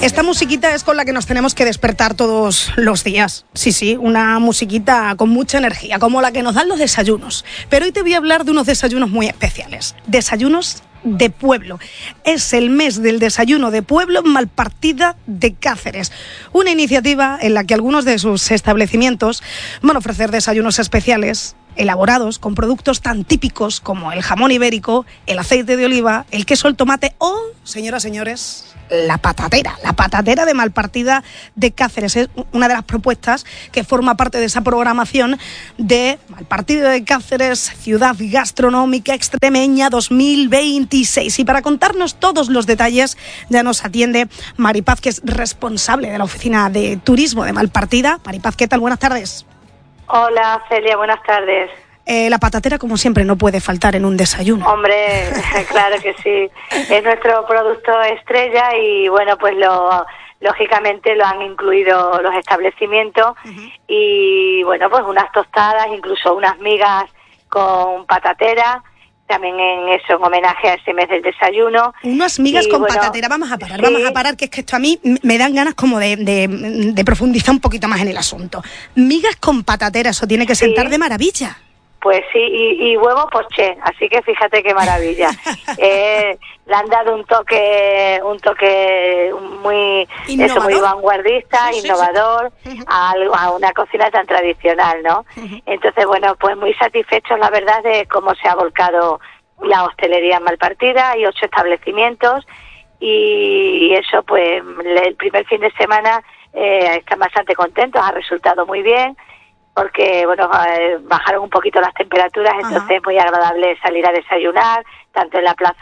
Esta musiquita es con la que nos tenemos que despertar todos los días. Sí, una musiquita con mucha energía, como la que nos dan los desayunos. Pero hoy te voy a hablar de unos desayunos muy especiales. Desayunos de pueblo. Es el mes del desayuno de pueblo en Malpartida de Cáceres. Una iniciativa en la que algunos de sus establecimientos van a ofrecer desayunos especiales elaborados con productos tan típicos como el jamón ibérico, el aceite de oliva, el queso, el tomate o, señoras y señores, la patatera de Malpartida de Cáceres. Es una de las propuestas que forma parte de esa programación de Malpartida de Cáceres, Ciudad Gastronómica Extremeña 2026. Y para contarnos todos los detalles ya nos atiende Maripaz, que es responsable de la oficina de turismo de Malpartida. Maripaz, ¿qué tal? Buenas tardes. Hola, Celia, buenas tardes. La patatera, como siempre, no puede faltar en un desayuno. Hombre, claro que sí. Es nuestro producto estrella y, bueno, pues lógicamente lo han incluido los establecimientos. Y, bueno, pues unas tostadas, incluso unas migas con patatera, también en eso, en homenaje a ese mes del desayuno. Unas migas con patatera, vamos a parar, que es que esto a mí me dan ganas como de profundizar un poquito más en el asunto. Migas con patatera, eso tiene que sentar de maravilla. Pues sí, y huevo poché, así que fíjate qué maravilla. Le han dado un toque muy vanguardista, innovador, a una cocina tan tradicional, ¿no? Entonces, bueno, pues muy satisfechos, la verdad, de cómo se ha volcado la hostelería en Malpartida. Hay 8 establecimientos y eso, pues, el primer fin de semana están bastante contentos, ha resultado muy bien, porque, bueno, bajaron un poquito las temperaturas, entonces es muy agradable salir a desayunar, tanto en la plaza